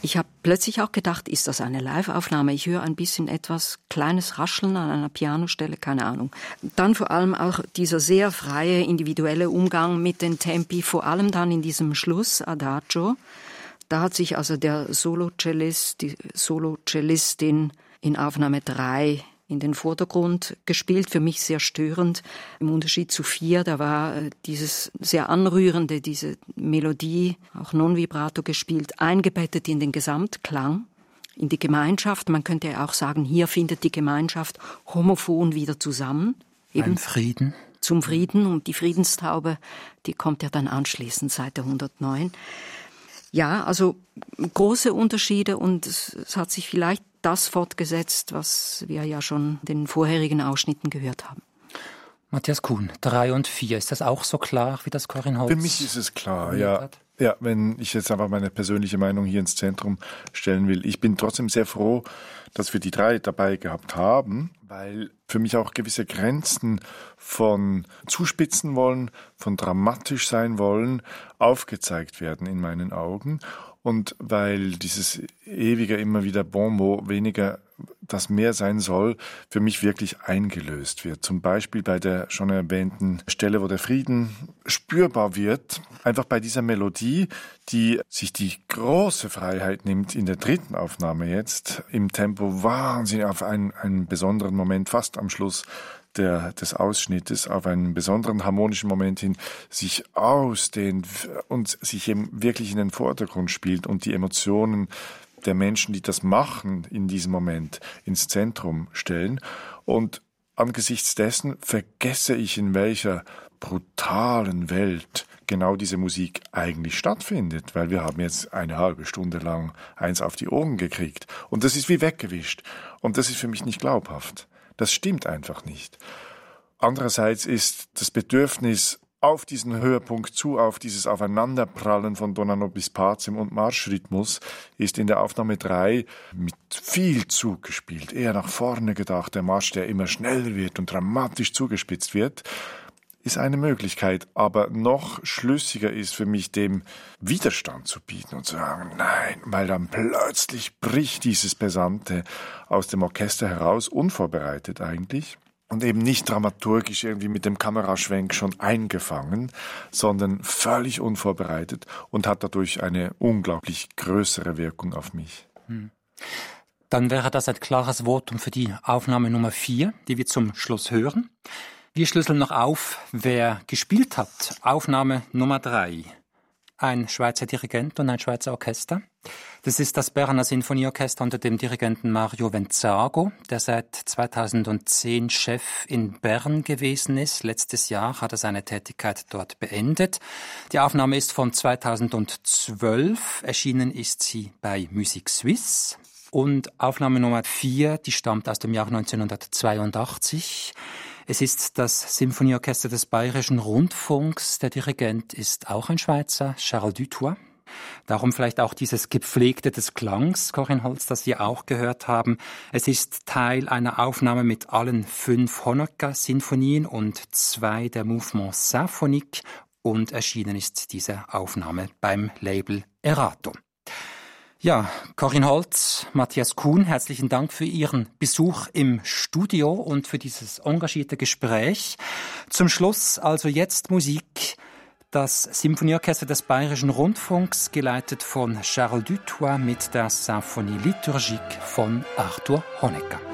Ich habe plötzlich auch gedacht, ist das eine Live-Aufnahme? Ich höre ein bisschen etwas kleines Rascheln an einer Pianostelle, keine Ahnung. Dann vor allem auch dieser sehr freie, individuelle Umgang mit den Tempi, vor allem dann in diesem Schluss, Adagio. Da hat sich also der Solo-Cellist, die Solo-Cellistin in Aufnahme 3 in den Vordergrund gespielt, für mich sehr störend. Im Unterschied zu 4, da war dieses sehr anrührende, diese Melodie, auch non-vibrato gespielt, eingebettet in den Gesamtklang, in die Gemeinschaft. Man könnte ja auch sagen, hier findet die Gemeinschaft homophon wieder zusammen. Eben Frieden. Zum Frieden, und die Friedenstaube, die kommt ja dann anschließend, Seite 109. Ja, also große Unterschiede, und es hat sich vielleicht das fortgesetzt, was wir ja schon in den vorherigen Ausschnitten gehört haben. Matthias Kuhn, 3 und 4, ist das auch so klar, wie das Corinne Holz? Für mich ist es klar, ja. Ja, wenn ich jetzt einfach meine persönliche Meinung hier ins Zentrum stellen will. Ich bin trotzdem sehr froh, dass wir die 3 dabei gehabt haben, weil für mich auch gewisse Grenzen von zuspitzen wollen, von dramatisch sein wollen, aufgezeigt werden in meinen Augen. Und weil dieses ewige immer wieder Bon mot weniger das mehr sein soll, für mich wirklich eingelöst wird. Zum Beispiel bei der schon erwähnten Stelle, wo der Frieden spürbar wird, einfach bei dieser Melodie, die sich die große Freiheit nimmt, in der 3. Aufnahme jetzt, im Tempo wahnsinnig auf einen besonderen Moment, fast am Schluss des Ausschnittes, auf einen besonderen harmonischen Moment hin, sich ausdehnt und sich eben wirklich in den Vordergrund spielt und die Emotionen der Menschen, die das machen, in diesem Moment ins Zentrum stellen. Und angesichts dessen vergesse ich, in welcher brutalen Welt genau diese Musik eigentlich stattfindet, weil wir haben jetzt eine halbe Stunde lang eins auf die Ohren gekriegt. Und das ist wie weggewischt. Und das ist für mich nicht glaubhaft. Das stimmt einfach nicht. Andererseits ist das Bedürfnis auf diesen Höhepunkt zu, auf dieses Aufeinanderprallen von Dona nobis pacem und Marschrhythmus, ist in der Aufnahme 3 mit viel Zug gespielt, eher nach vorne gedacht. Der Marsch, der immer schneller wird und dramatisch zugespitzt wird, ist eine Möglichkeit, aber noch schlüssiger ist für mich, dem Widerstand zu bieten und zu sagen, nein, weil dann plötzlich bricht dieses Pesante aus dem Orchester heraus, unvorbereitet eigentlich, und eben nicht dramaturgisch irgendwie mit dem Kameraschwenk schon eingefangen, sondern völlig unvorbereitet und hat dadurch eine unglaublich größere Wirkung auf mich. Dann wäre das ein klares Votum für die Aufnahme Nummer 4, die wir zum Schluss hören. Wir schlüsseln noch auf, wer gespielt hat. Aufnahme Nummer 3. Ein Schweizer Dirigent und ein Schweizer Orchester. Das ist das Berner Sinfonieorchester unter dem Dirigenten Mario Venzago, der seit 2010 Chef in Bern gewesen ist. Letztes Jahr hat er seine Tätigkeit dort beendet. Die Aufnahme ist von 2012. Erschienen ist sie bei Musique Suisse. Und Aufnahme Nummer 4, die stammt aus dem Jahr 1982. Es ist das Symphonieorchester des Bayerischen Rundfunks. Der Dirigent ist auch ein Schweizer, Charles Dutoit. Darum vielleicht auch dieses Gepflegte des Klangs, Corinne Holz, das wir auch gehört haben. Es ist Teil einer Aufnahme mit allen 5 Honecker-Sinfonien und 2 der Mouvements Symphoniques, und erschienen ist diese Aufnahme beim Label Erato. Ja, Corinne Holz, Matthias Kuhn, herzlichen Dank für Ihren Besuch im Studio und für dieses engagierte Gespräch. Zum Schluss also jetzt Musik. Das Symphonieorchester des Bayerischen Rundfunks, geleitet von Charles Dutoit mit der Symphonie Liturgique von Arthur Honegger.